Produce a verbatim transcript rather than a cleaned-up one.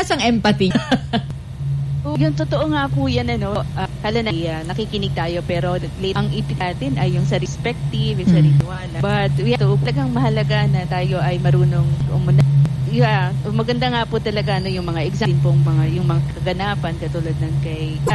Malakas ang empathy. Yung totoo nga po yan, ano, uh, kala na uh, nakikinig tayo, pero late, ang ipit natin ay yung sa respective, yung sa rituala. But we have to, talagang mahalaga na tayo ay marunong umuna. Yeah, maganda nga po talaga ano, yung mga example pong mga, yung mga kaganapan katulad ng kay